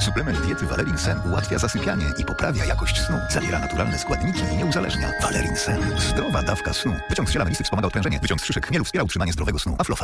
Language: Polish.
Suplement diety Valerin Sen ułatwia zasypianie i poprawia jakość snu. Zawiera naturalne składniki i nie uzależnia. Valerin Sen. Zdrowa dawka snu. Wyciąg z ziela melisy wspomaga odprężenie. Wyciąg z szyszek chmielu wspiera utrzymanie zdrowego snu. Aflofarm.